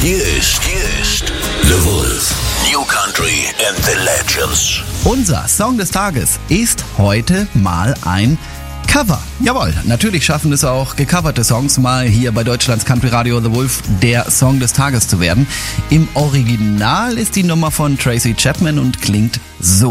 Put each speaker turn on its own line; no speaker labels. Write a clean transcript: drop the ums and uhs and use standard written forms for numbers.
Hier ist The Wolf. New Country and the Legends.
Unser Song des Tages ist heute mal ein Cover. Jawohl, natürlich schaffen es auch gecoverte Songs mal hier bei Deutschlands Country Radio The Wolf der Song des Tages zu werden. Im Original ist die Nummer von Tracy Chapman und klingt so.